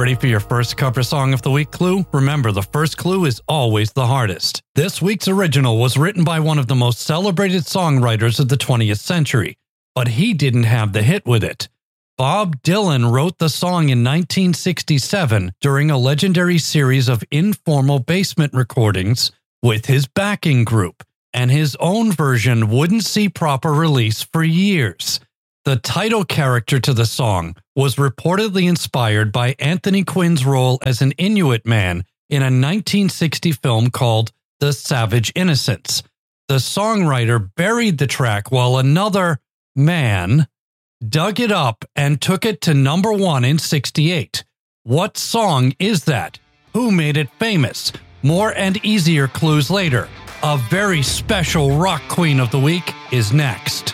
Ready for your first cover song of the week clue? Remember, the first clue is always the hardest. This week's original was written by one of the most celebrated songwriters of the 20th century, but he didn't have the hit with it. Bob Dylan wrote the song in 1967 during a legendary series of informal basement recordings with his backing group, and his own version wouldn't see proper release for years. The title character to the song was reportedly inspired by Anthony Quinn's role as an Inuit man in a 1960 film called The Savage Innocents. The songwriter buried the track while another man dug it up and took it to number 1 in '68. What song is that? Who made it famous? More and easier clues later. A very special rock queen of the week is next.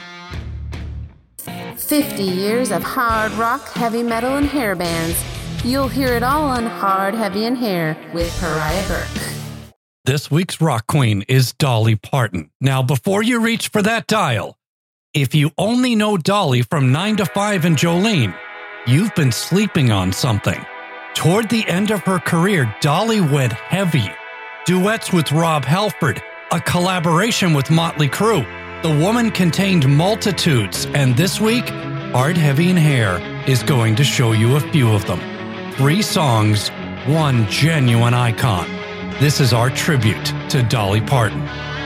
50 years of hard rock, heavy metal, and hair bands. You'll hear it all on Hard, Heavy, and Hair with Pariah Burke. This week's rock queen is Dolly Parton. Now, before you reach for that dial, if you only know Dolly from 9 to 5 and Jolene, you've been sleeping on something. Toward the end of her career, Dolly went heavy. Duets with Rob Halford, a collaboration with Motley Crue. The woman contained multitudes, and this week, Hard, Heavy, and Hair is going to show you a few of them. 3 songs, 1 genuine icon. This is our tribute to Dolly Parton.